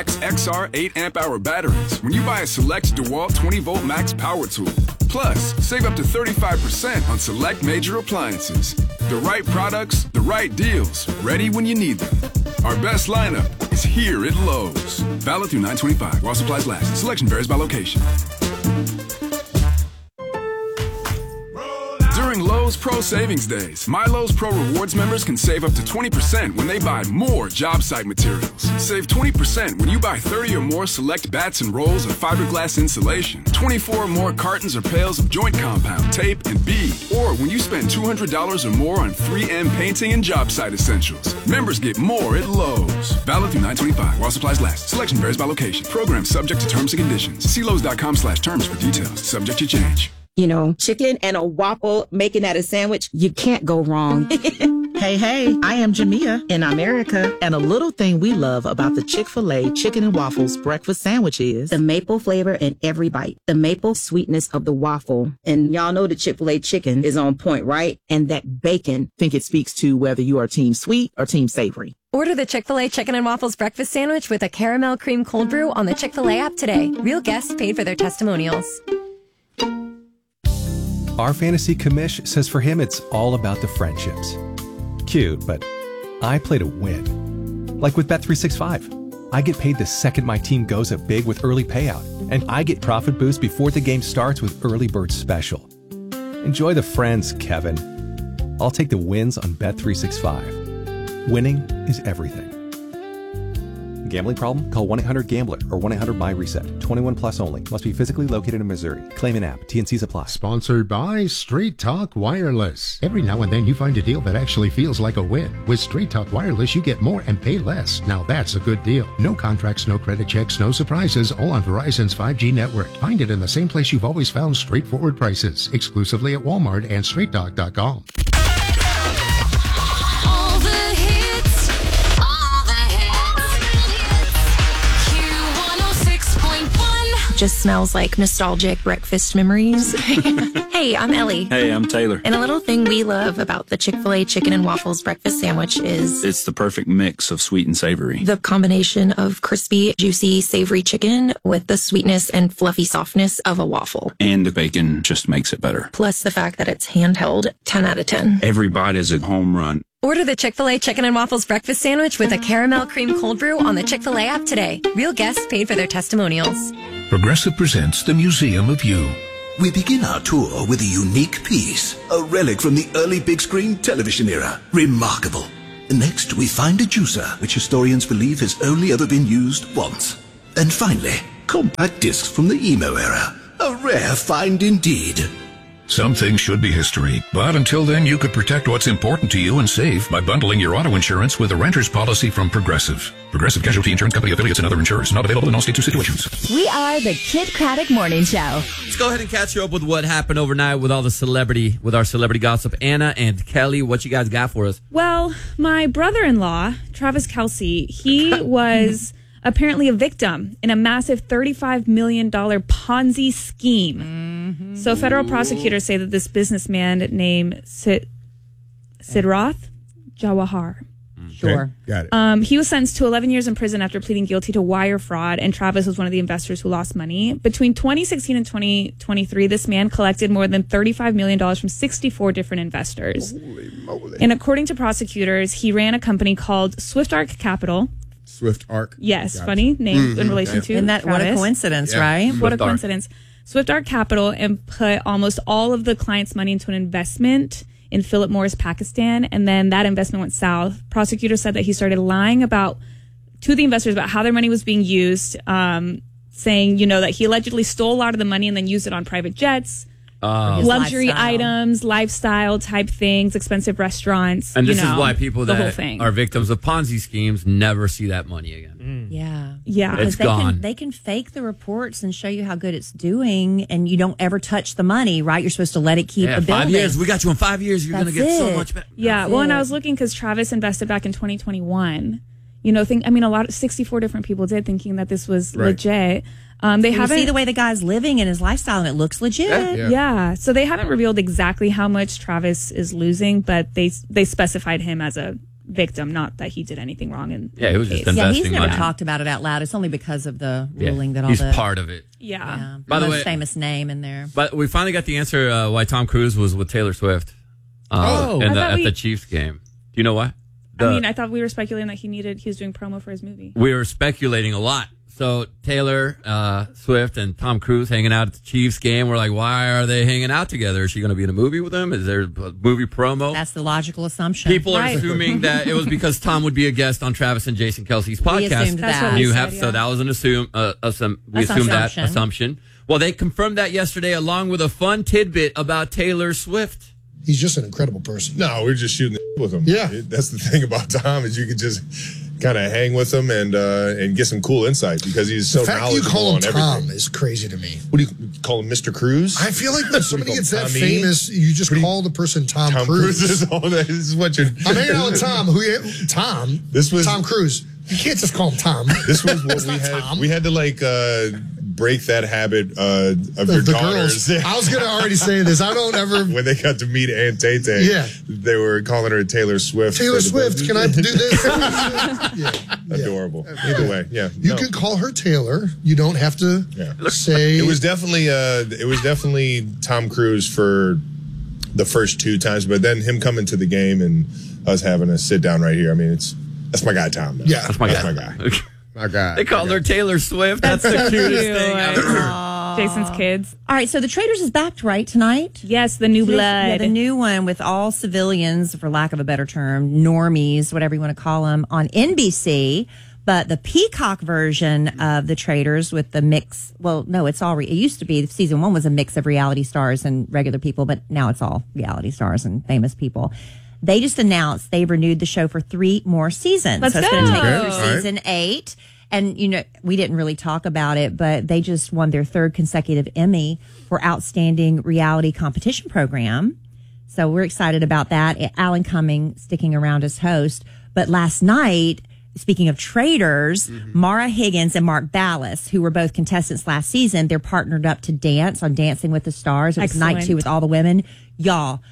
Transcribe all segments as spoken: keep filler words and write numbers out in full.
X R eight amp hour batteries when you buy a select DeWalt twenty volt max power tool. Plus, save up to thirty-five percent on select major appliances. The right products, the right deals, ready when you need them. Our best lineup is here at Lowe's. Valid through nine twenty-five while supplies last. Selection varies by location. During Lowe's Pro Savings Days, My Lowe's Pro Rewards members can save up to twenty percent when they buy more job site materials. Save twenty percent when you buy thirty or more select bats and rolls of fiberglass insulation, twenty-four or more cartons or pails of joint compound, tape, and bead, or when you spend two hundred dollars or more on three M painting and job site essentials. Members get more at Lowe's. Valid through nine twenty-five while supplies last. Selection varies by location. Program subject to terms and conditions. See Lowe's.com slash terms for details. Subject to change. You know, chicken and a waffle, making that a sandwich, you can't go wrong. Hey, hey, I am Jamia in America. And a little thing we love about the Chick-fil-A Chicken and Waffles breakfast sandwich is the maple flavor in every bite, the maple sweetness of the waffle. And y'all know the Chick-fil-A chicken is on point, right? And that bacon. Think it speaks to whether you are team sweet or team savory. Order the Chick-fil-A Chicken and Waffles breakfast sandwich with a caramel cream cold brew on the Chick-fil-A app today. Real guests paid for their testimonials. Our fantasy commish says for him it's all about the friendships. Cute, but I play to win. Like with Bet three sixty-five. I get paid the second my team goes up big with early payout, and I get profit boost before the game starts with Early Bird Special. Enjoy the friends, Kevin. I'll take the wins on Bet three sixty-five. Winning is everything. Gambling problem? Call one eight hundred gambler or one eight hundred my reset. twenty-one plus only. Must be physically located in Missouri. Claim an app. T N Cs apply. Sponsored by Straight Talk Wireless. Every now and then you find a deal that actually feels like a win. With Straight Talk Wireless, you get more and pay less. Now that's a good deal. No contracts, no credit checks, no surprises, all on Verizon's five G network. Find it in the same place you've always found straightforward prices. Exclusively at Walmart and straight talk dot com. Just smells like nostalgic breakfast memories. Hey, I'm Ellie. Hey, I'm Taylor. And a little thing we love about the Chick-fil-A Chicken and Waffles breakfast sandwich is it's the perfect mix of sweet and savory. The combination of crispy, juicy, savory chicken with the sweetness and fluffy softness of a waffle. And the bacon just makes it better. Plus the fact that it's handheld, ten out of ten. Every bite is a home run. Order the Chick-fil-A Chicken and Waffles breakfast sandwich with a caramel cream cold brew on the Chick-fil-A app today. Real guests paid for their testimonials. Progressive presents the Museum of You. We begin our tour with a unique piece, a relic from the early big screen television era. Remarkable. Next, we find a juicer, which historians believe has only ever been used once. And finally, compact discs from the emo era. A rare find indeed. Some things should be history, but until then you could protect what's important to you and save by bundling your auto insurance with a renter's policy from Progressive. Progressive Casualty Insurance Company affiliates and other insurers. Not available in all states or situations. We are the Kid Craddock Morning Show. Let's go ahead and catch you up with what happened overnight with all the celebrity, with our celebrity gossip. Anna and Kelly, what you guys got for us? Well, my brother-in-law, Travis Kelce, he was apparently a victim in a massive thirty-five million dollars Ponzi scheme. Mm-hmm. So federal prosecutors say that this businessman named Sid, Siddharth Jawahar. Sure. Okay, got it. Um, he was sentenced to eleven years in prison after pleading guilty to wire fraud, and Travis was one of the investors who lost money. Between twenty sixteen and twenty twenty-three, this man collected more than thirty-five million dollars from sixty-four different investors. Holy moly. And according to prosecutors, he ran a company called Swift Arc Capital. Swift Arc. Yes, gotcha. funny name Mm-hmm. in relation Yeah. to And that, Travis. what a coincidence, Yeah. right? What Swift a Arc. coincidence. Swift Arc Capital and put almost all of the clients' money into an investment in Philip Morris, Pakistan, and then that investment went south. Prosecutors said that he started lying about to the investors about how their money was being used, um, saying, you know, that he allegedly stole a lot of the money and then used it on private jets, Uh, luxury lifestyle. items, lifestyle type things, expensive restaurants. and this you know, is why people the whole that thing. are victims of Ponzi schemes never see that money again. Yeah. Yeah. It's they gone. Can, they can fake the reports and show you how good it's doing, and you don't ever touch the money, right? You're supposed to let it keep Yeah, a building. five years. We got you in five years. You're going to That's get so it. much better. Yeah, That's well, and it. I was looking because Travis invested back in twenty twenty-one. You know, think I mean, a lot of sixty-four different people did, thinking that this was Right. legit. Um, they You haven't see the way the guy's living and his lifestyle, and it looks legit. Yeah. Yeah. yeah, so they haven't revealed exactly how much Travis is losing, but they they specified him as a victim, not that he did anything wrong. In Yeah, it was the just case. Yeah, investing he's never money. talked about it out loud. It's only because of the Yeah, ruling that all he's the part of it. Yeah. yeah, By the most way- famous name in there. But we finally got the answer uh, why Tom Cruise was with Taylor Swift uh, Oh. in I the, thought at we- the Chiefs game. Do you know why? I The- mean, I thought we were speculating that he needed, he was doing promo for his movie. we were speculating a lot. So Taylor uh, Swift and Tom Cruise hanging out at the Chiefs game. We're like, why are they hanging out together? Is she going to be in a movie with them? Is there a movie promo? That's the logical assumption. People Right. are assuming that it was because Tom would be a guest on Travis and Jason Kelsey's We podcast. assumed That's that. what we You said, have yeah. so that was an assume. Uh, assum- we That's assumed that assumption. assumption. Well, they confirmed that yesterday, along with a fun tidbit about Taylor Swift. He's just an incredible person. No, we're just shooting the with him. Yeah. That's the thing about Tom is you could just kind of hang with him and uh, and get some cool insight because he's so the fact that you knowledgeable call him on Tom everything. is crazy to me. What do you call him, Mister Cruz? I feel like when somebody call gets him that Tommy? famous, you just call the person Tom, Tom Cruise. Cruise is all that. This is what you're. I'm hanging out with Tom. Who? Tom. This was Tom Cruise. You can't just call him Tom. This was what It's we not had. Tom. We had to like uh, break that habit uh, of The- your the daughters. girls. I was gonna already say this. I don't ever. When they got to meet Aunt Tay Tay, Yeah. they were calling her Taylor Swift. Taylor for the- Swift, can I do this? yeah. Adorable. Either way, yeah. You no. can call her Taylor. You don't have to Yeah. say. It was definitely uh, it was definitely Tom Cruise for the first two times, but then him coming to the game and us having a sit down right here. I mean, it's that's my guy, Tom. now. Yeah. That's my that's guy. my guy. My guy. They called her Taylor Swift. That's, the so cutest cute. thing ever. Jason's kids. All right, so the Traitors is backed, right, tonight? Yes, the new blood. Yeah, the new one with all civilians, for lack of a better term, normies, whatever you want to call them, on N B C. But the Peacock version of the Traitors with the mix, well, no, it's all, re- it used to be, season one was a mix of reality stars and regular people, but now it's all reality stars and famous people. They just announced they renewed the show for three more seasons. Let's so it's going to go. take us Okay. through season eight. And, you know, we didn't really talk about it, but they just won their third consecutive Emmy for Outstanding Reality Competition Program. So we're excited about that. Alan Cumming sticking around as host. But last night, speaking of traitors, Mara Higgins and Mark Ballas, who were both contestants last season, they're partnered up to dance on Dancing with the Stars. It was night Excellent. two with all the women. Y'all,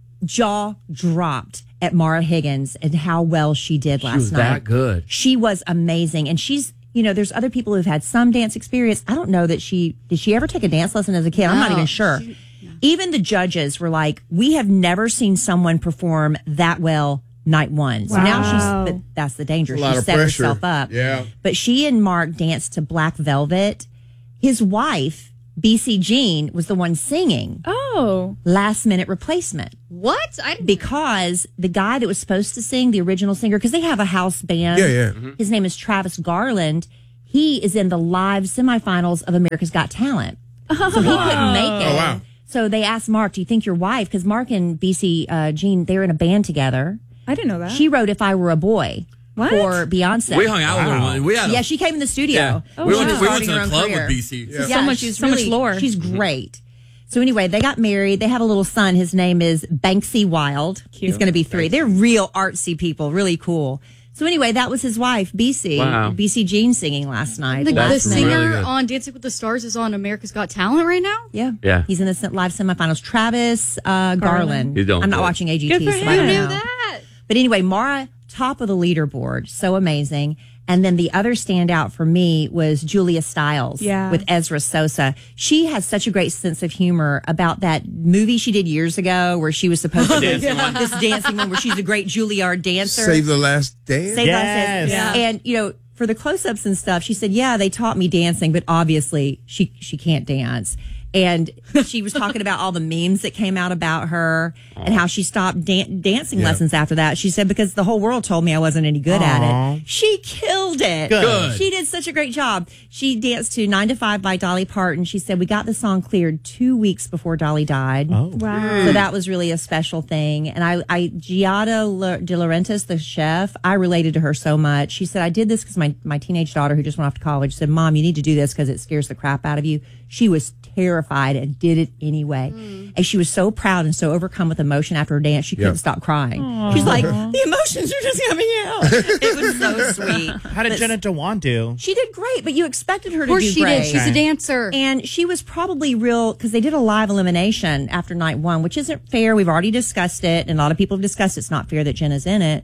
jaw dropped at Mara Higgins and how well she did last She was night. that good. She was amazing. And she's, you know, there's other people who've had some dance experience. I don't know that she, did she ever take a dance lesson as a kid? I'm not No. even sure. Even the judges were like, we have never seen someone perform that well night one. So now Wow. she's, but that's the danger. It's a She lot of set pressure. herself up. Yeah. But she and Mark danced to Black Velvet. His wife, B C Jean, was the one singing. Oh. Last minute replacement. What? I didn't Because the guy that was supposed to sing, the original singer, because they have a house band. Yeah, yeah. Mm-hmm. His name is Travis Garland. He is in the live semifinals of America's Got Talent. So he couldn't make it. Oh, wow. So they asked Mark, do you think your wife, because Mark and B C uh, Jean, they're in a band together. I didn't know that. She wrote If I Were a Boy What? for Beyonce. We hung out with her one. We had a, Yeah, she came in the studio. yeah. Oh, we went, wow. we went Starting to her the own club career. with B C. So much- she's so much really- lore. She's great. So anyway, they got married. They have a little son. His name is Banksy Wild. Cute. He's going to be three. They're real artsy people, really cool. So anyway, that was his wife, B C. Wow. B C Jean singing last night. The, the That's singer really good. on Dancing with the Stars is on America's Got Talent right now. Yeah. Yeah. He's in the live semifinals. Travis uh, Garland. He's doing I'm not good. watching A G Good T, for so him. I don't Who knew know. that? But anyway, Mara, top of the leaderboard. So amazing. And then the other standout for me was Julia Stiles Yeah. with Ezra Sosa. She has such a great sense of humor about that movie she did years ago where she was supposed to be dancing one. this dancing one where she's a great Juilliard dancer. Save the Last Dance. Save the Last Yes. Dance. Yeah. And, you know, for the close-ups and stuff, she said, yeah, they taught me dancing, but obviously she, she can't dance. And she was talking about all the memes that came out about her and how she stopped dan- dancing Yeah. lessons after that. She said, because the whole world told me I wasn't any good at it. She killed it. Good. Good. She did such a great job. She danced to Nine to Five by Dolly Parton. She said, we got the song cleared two weeks before Dolly died. Oh. Wow. So that was really a special thing. And I, I Giada La- De Laurentiis, the chef, I related to her so much. She said, I did this because my, my teenage daughter who just went off to college said, Mom, you need to do this because it scares the crap out of you. She was terrified and did it anyway. And she was so proud and so overcome with emotion after her dance, she couldn't Yeah. stop crying. She's like, the emotions are just coming out. It was so sweet. How did But Jenna Dewan do? She did great, but you expected her Of to course do she great. did. She's a dancer. And she was probably real because they did a live elimination after night one, which isn't fair. We've already discussed it, and a lot of people have discussed it's not fair that Jenna's in it.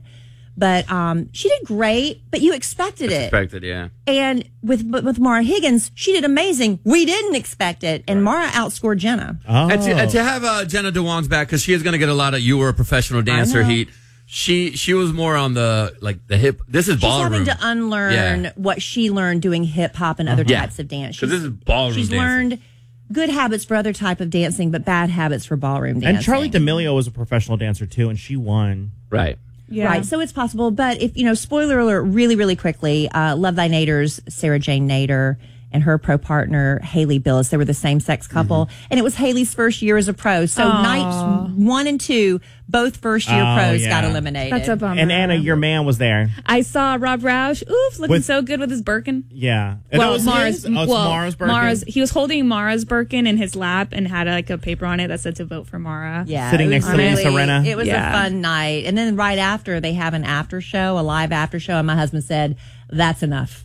But um, she did great, but you expected it. Expected, yeah. And with with Mara Higgins, she did amazing. We didn't expect it, and Mara outscored Jenna. Oh. And, to, and to have uh, Jenna Dewan's back, because she is going to get a lot of you were a professional dancer heat. She she was more on the like the hip. This is She's ballroom. having to unlearn Yeah. what she learned doing hip hop and other Uh-huh. types of dance. Because She's- this is ballroom She's dancing. learned good habits for other type of dancing, but bad habits for ballroom dancing. And Charlie D'Amelio was a professional dancer too, and she won. Right. Yeah. Right, so it's possible. But if, you know, spoiler alert, really, really quickly, uh, Love Thy Nader's Sarah Jane Nader and her pro partner, Haley Billis, they were the same sex couple. Mm-hmm. And it was Haley's first year as a pro. So Aw. nights one and two, both first year Oh, pros yeah. got eliminated. That's a bummer. And Anna, your man was there. I saw Rob Roush. Oof, looking With- so good with his Birkin. Yeah. And Well, that was Mara's, his? Oh, it's well, Mara's Birkin? Mara's, he was holding Mara's Birkin in his lap and had like a paper on it that said to vote for Mara. Yeah, Sitting it next was to Lisa really- Rinna. It was Yeah. a fun night. And then right after, they have an after show, a live after show. And my husband said, that's enough.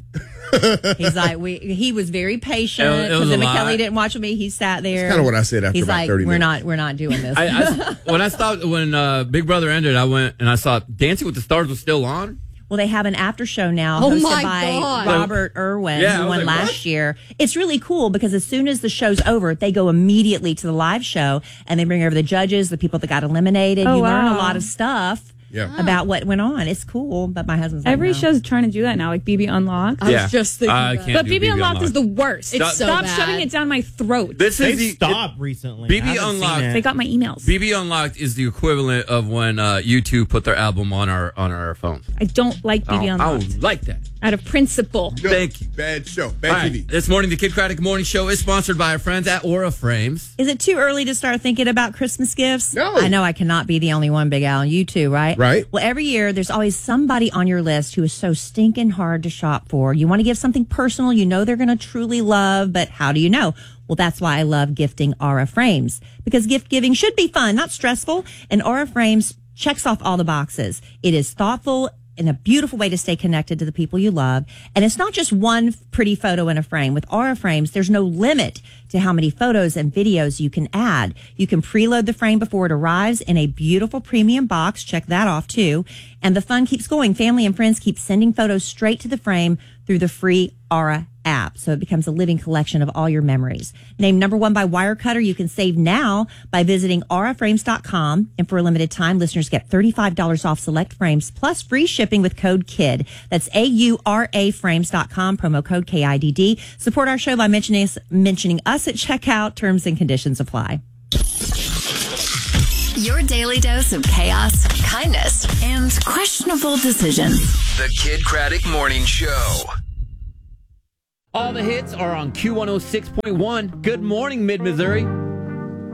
He's like, we. He was very patient It was- it was because a Emma lot. Kelly didn't watch with me. He sat there. kinda what I said after He's about like, thirty we're minutes. not, we're not doing this. I, I, when I stopped, when uh, Big Brother ended, I went and I saw Dancing with the Stars was still on. Well, they have an after show now Oh hosted my by God. Robert Irwin, Yeah, I who was won like, last what? year. It's really cool because as soon as the show's over, they go immediately to the live show and they bring over the judges, the people that got eliminated. Oh, you learn a wow. lot of stuff Yeah. about what went on. It's cool, but my husband's like, Every no. show's trying to do that now, like B B Unlocked. I Yeah. was just thinking I that. can't But do B B B B Unlocked is the Unlocked. worst. It's so Stop bad. shoving it down my throat. This They is the stopped recently. B B I haven't seen Unlocked. it. They got my emails. B B Unlocked is the equivalent of when uh, U two put their album on our on our phones. I don't like B B I don't, I Unlocked. don't like that. Out of principle. No, Thank you. Bad show. All Bad right, T V. this morning the Kid Craddock Morning Show is sponsored by our friends at Aura Frames. Is it too early to start thinking about Christmas gifts? No. I know I cannot be the only one, Big Al, and you too, right? Right. Well, every year there's always somebody on your list who is so stinking hard to shop for. You want to give something personal you know they're going to truly love, but how do you know? Well, that's why I love gifting Aura Frames, because gift giving should be fun, not stressful, and Aura Frames checks off all the boxes. It is thoughtful and a beautiful way to stay connected to the people you love. And it's not just one pretty photo in a frame. With Aura Frames, there's no limit to how many photos and videos you can add. You can preload the frame before it arrives in a beautiful premium box. Check that off too. And the fun keeps going. Family and friends keep sending photos straight to the frame through the free Aura app. So it becomes a living collection of all your memories. Named number one by Wirecutter, you can save now by visiting aura frames dot com. And for a limited time, listeners get thirty-five dollars off select frames plus free shipping with code KID. That's A U R A frames dot com, promo code K I D D. Support our show by mentioning us, mentioning us at checkout. Terms and conditions apply. Your daily dose of chaos, kindness, and questionable decisions. The Kid Craddock Morning Show. All the hits are on Q one oh six point one. Good morning, Mid-Missouri.